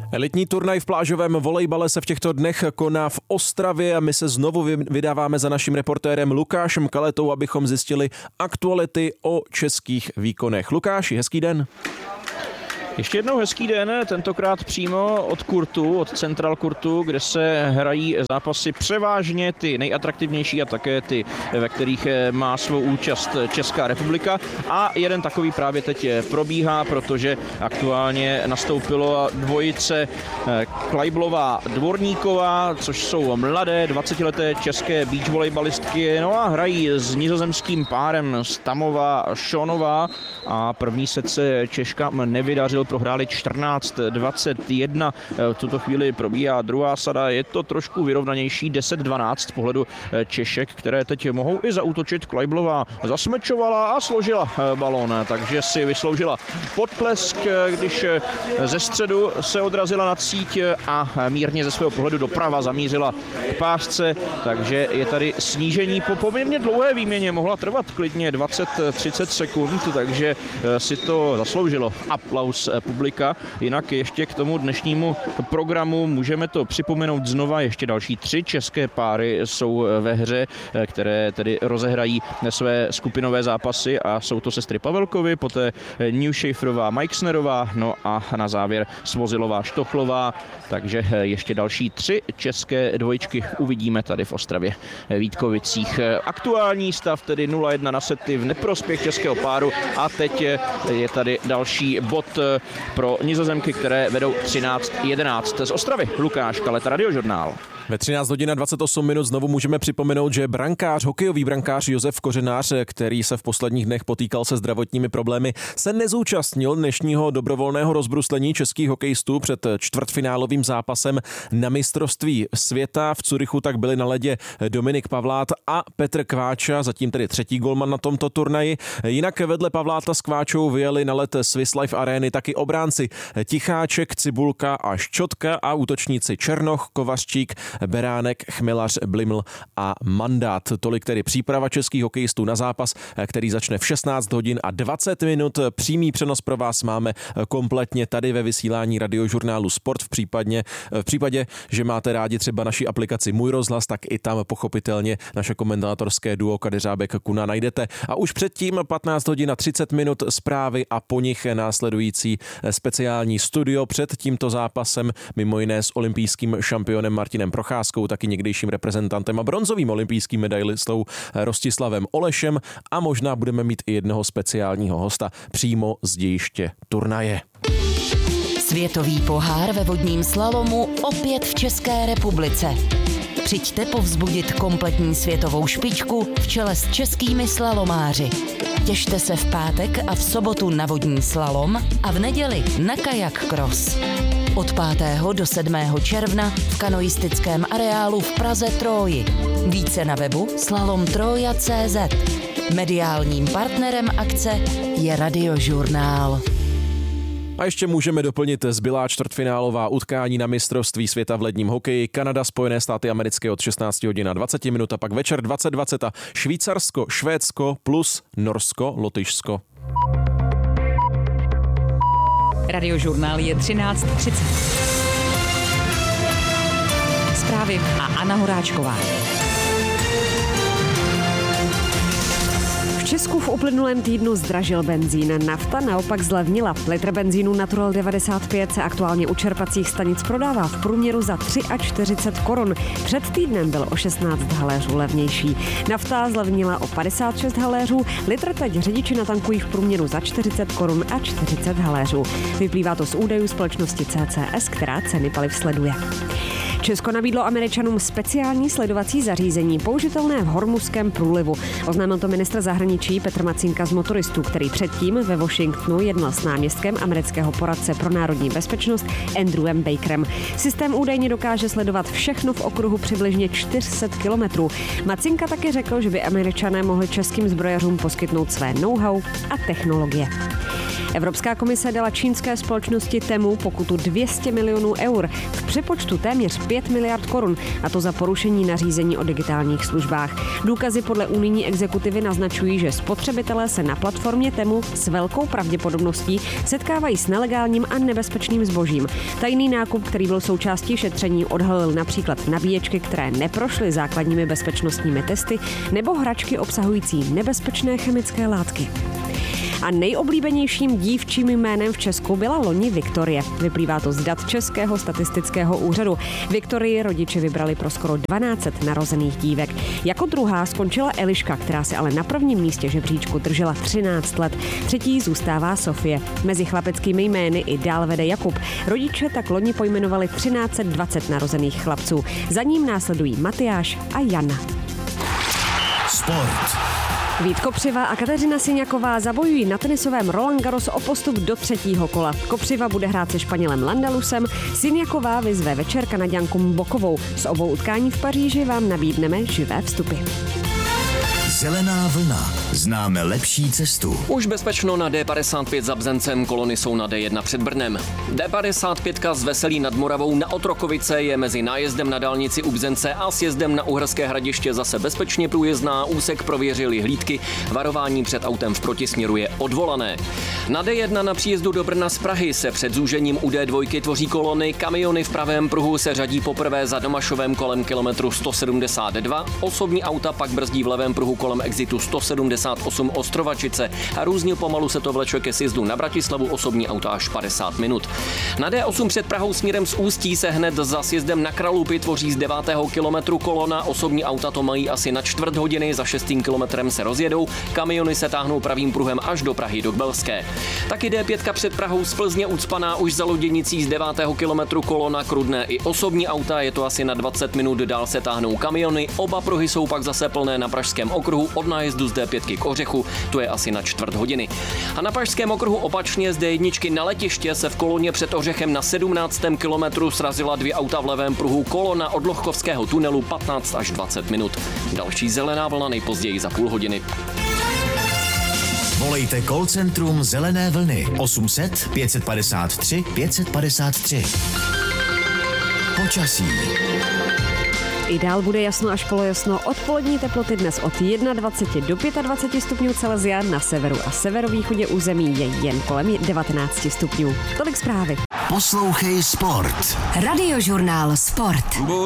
Elitní turnaj v plážovém volejbale se v těchto dnech koná v Ostravě a my se znovu vydáváme za naším reportérem Lukášem Kaletou, abychom zjistili aktuality o českých výkonech. Lukáši, hezký den. Ještě jednou hezký den, tentokrát přímo od kurtu, od Central kurtu, kde se hrají zápasy převážně ty nejatraktivnější a také ty, ve kterých má svou účast Česká republika. A jeden takový právě teď probíhá, protože aktuálně nastoupilo dvojice Kleiblová Dvorníková, což jsou mladé 20leté české beach volejbalistky, no a hrají s nizozemským párem Stamová Šonová a první set se Češkám nevydařil, prohráli 14-21. V tuto chvíli probíhá druhá sada, je to trošku vyrovnanější, 10-12 z pohledu Češek, které teď mohou i zaútočit. Kleiblová zasmečovala a složila balón, takže si vysloužila potlesk, když ze středu se odrazila na síť a mírně ze svého pohledu doprava zamířila k pářce, takže je tady snížení po poměrně dlouhé výměně, mohla trvat klidně 20-30 sekund, takže si to zasloužilo aplaus publika. Jinak ještě k tomu dnešnímu programu můžeme to připomenout znova, ještě další 3 české páry jsou ve hře, které tedy rozehrají své skupinové zápasy a jsou to sestry Pavelkovy, poté Newshaferová Meixnerová, no a na závěr Svozilová Štochlová, takže ještě další 3 české dvojičky uvidíme tady v Ostravě Vítkovicích. Aktuální stav tedy 0-1 na sety v neprospěch českého páru a teď je tady další bod pro Nizozemky, které vedou 13-11. Z Ostravy Lukáš Kaleta, Radiožurnál. Ve 13 hodin a 28 minut znovu můžeme připomenout, že hokejový brankář Josef Kořenář, který se v posledních dnech potýkal se zdravotními problémy, se nezúčastnil dnešního dobrovolného rozbruslení českých hokejistů před čtvrtfinálovým zápasem na mistrovství světa. V Curychu tak byli na ledě Dominik Pavlát a Petr Kváča, zatím tedy třetí golman na tomto turnaji. Jinak vedle Pavláta s Kváčou vyjeli na let Swiss Life Areny taky obránci Ticháček, Cibulka a Ščotka a útočníci Černoch, Kovařčík, Beránek, Chmelař, Bliml a Mandát. Tolik tedy příprava českých hokejistů na zápas, který začne v 16 hodin a 20 minut. Přímý přenos pro vás máme kompletně tady ve vysílání Radiožurnálu Sport. V případě, že máte rádi třeba naši aplikaci Můj rozhlas, tak i tam pochopitelně naše komentátorské duo Kadeřábek Kuna najdete. A už předtím 15 hodin a 30 minut zprávy a po nich následující speciální studio před tímto zápasem, mimo jiné s olympijským šampionem Martinem Procházkou, taky někdejším reprezentantem a bronzovým olympijským medailistou Rostislavem Olešem a možná budeme mít i jednoho speciálního hosta přímo z dějiště turnaje. Světový pohár ve vodním slalomu opět v České republice. Přijďte povzbudit kompletní světovou špičku v čele s českými slalomáři. Těšte se v pátek a v sobotu na vodní slalom a v neděli na kajak cross. Od 5. do 7. června v kanoistickém areálu v Praze Tróji. Více na webu slalomtroja.cz. Mediálním partnerem akce je Radiožurnál. A ještě můžeme doplnit zbylá čtvrtfinálová utkání na mistrovství světa v ledním hokeji. Kanada, Spojené státy americké od 16 hodin a 20 minut a pak večer 20:20 a Švýcarsko, Švédsko plus Norsko, Lotyšsko. Radiožurnál je 13:30. Zprávy a Anna Horáčková. V Česku v uplynulém týdnu zdražil benzín, nafta naopak zlevnila. Litr benzínu Natural 95 se aktuálně u čerpacích stanic prodává v průměru za 43 korun. Před týdnem byl o 16 haléřů levnější. Nafta zlevnila o 56 haléřů, litr teď řidiči natankují v průměru za 40 korun a 40 haléřů. Vyplývá to z údajů společnosti CCS, která ceny paliv sleduje. Česko nabídlo Američanům speciální sledovací zařízení použitelné v Hormuzském průlivu. Oznámil to ministr zahraničí Petr Macinka z Motoristů, který předtím ve Washingtonu jednal s náměstkem amerického poradce pro národní bezpečnost Andrewem Bakerem. Systém údajně dokáže sledovat všechno v okruhu přibližně 400 kilometrů. Macinka taky řekl, že by Američané mohli českým zbrojařům poskytnout své know-how a technologie. Evropská komise dala čínské společnosti Temu pokutu 200 milionů eur, v přepočtu téměř 5 miliard korun, a to za porušení nařízení o digitálních službách. Důkazy podle unijní exekutivy naznačují, že spotřebitelé se na platformě Temu s velkou pravděpodobností setkávají s nelegálním a nebezpečným zbožím. Tajný nákup, který byl součástí šetření, odhalil například nabíječky, které neprošly základními bezpečnostními testy, nebo hračky obsahující nebezpečné chemické látky. A nejoblíbenějším dívčím jménem v Česku byla loni Viktorie. Vyplývá to z dat Českého statistického úřadu. Viktorii rodiče vybrali pro skoro 1200 narozených dívek. Jako druhá skončila Eliška, která se ale na prvním místě žebříčku držela 13 let. Třetí zůstává Sofie. Mezi chlapeckými jmény i dál vede Jakub. Rodiče tak loni pojmenovali 1320 narozených chlapců. Za ním následují Matyáš a Jana. Sport. Vít Kopřiva a Kateřina Siňaková zabojují na tenisovém Roland Garros o postup do třetího kola. Kopřiva bude hrát se Španělem Landalusem, Siňaková vyzve večer Kanaďanku Bokovou. Z obou utkání v Paříži vám nabídneme živé vstupy. Zelená vlna. Známe lepší cestu. Už bezpečno na D55 za Bzencem, kolony jsou na D1 před Brnem. D55 z Veselí nad Moravou na Otrokovice je mezi nájezdem na dálnici u Bzence a sjezdem na Uherské Hradiště zase bezpečně průjezdná. Úsek prověřili hlídky, varování před autem v protisměru je odvolané. Na D1 na příjezdu do Brna z Prahy se před zúžením u D2 tvoří kolony, kamiony v pravém pruhu se řadí poprvé za Domašovem kolem kilometru 172, osobní auta pak brzdí v levém pruhu kolem exitu 178 Ostrovačice a různě pomalu se to vleče ke sjezdu na Bratislavu, osobní auta až 50 minut. Na D8 před Prahou směrem z Ústí se hned za sjezdem na Kralupy tvoří z 9. kilometru kolona, osobní auta to mají asi na čtvrt hodiny, za 6. kilometrem se rozjedou, kamiony se táhnou pravým pruhem až do Prahy do Kbelské. Taky D5 před Prahou z Plzně ucpaná už za Loděnicí z 9. kilometru kolona k Rudné i osobní auta, je to asi na 20 minut, dál se táhnou kamiony, oba pruhy jsou pak zase plné na Pražském okruhu od nájezdu z D5 k Ořechu, to je asi na čtvrt hodiny. A na Pražském okruhu opačně z D1 na Letiště se v koloně před Ořechem na 17. kilometru srazila 2 auta v levém pruhu, kolona od Lochkovského tunelu 15 až 20 minut. Další zelená vlna nejpozději za půl hodiny. Volejte call centrum Zelené vlny 800 553 553. Počasí. I dál bude jasno až polojasno. Odpolední teploty dnes od 21 do 25 stupňů Celsia, na severu a severovýchodě území je jen kolem 19 stupňů. Tolik zprávy. Poslouchej Sport. Radiožurnál Sport.